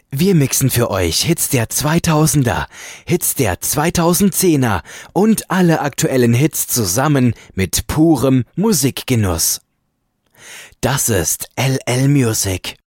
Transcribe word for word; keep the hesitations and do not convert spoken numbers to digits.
Wir mixen für euch Hits der zweitausender, Hits der zweitausendzehner und alle aktuellen Hits zusammen mit purem Musikgenuss. Das ist L L Music.